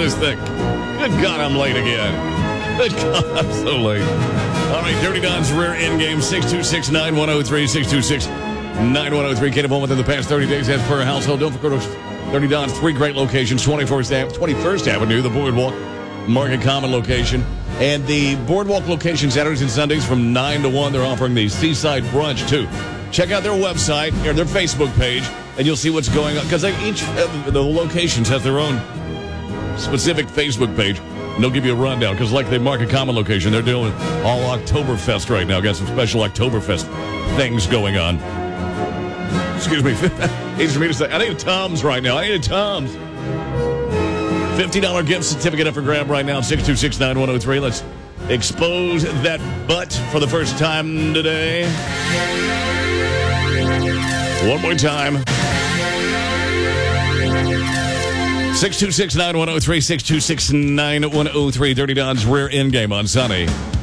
this thing. Good God, I'm late again. Good God, I'm so late. All right, Dirty Don's rear end game, 626-9103, 626-9103. Can't have one within the past 30 days as per household. Don't forget Dirty Don's 3 great locations, 21st Avenue, the Boardwalk, Market Common location. And the Boardwalk location, Saturdays and Sundays from 9 to 1. They're offering the Seaside Brunch, too. Check out their website or their Facebook page, and you'll see what's going on. Because each of the locations has their own specific Facebook page. And they'll give you a rundown. Because like the Market Common location, they're doing all Oktoberfest right now. Got some special Oktoberfest things going on. Excuse me. Easy for me to say. I need a Tums right now. I need a Tums. $50 gift certificate up for grab right now, 626-9103. Let's expose that butt for the first time today. One more time. 626-9103, 626-9103. Dirty Don's rear end game on Sunny.